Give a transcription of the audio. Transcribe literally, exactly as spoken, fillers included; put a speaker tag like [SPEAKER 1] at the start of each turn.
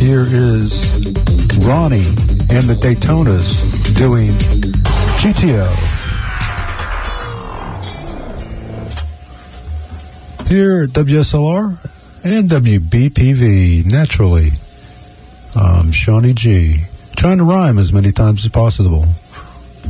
[SPEAKER 1] here is Ronnie and the Daytonas doing G T O. Here at W S L R and W B P V, naturally, I'm Shawnee G, trying to rhyme as many times as possible.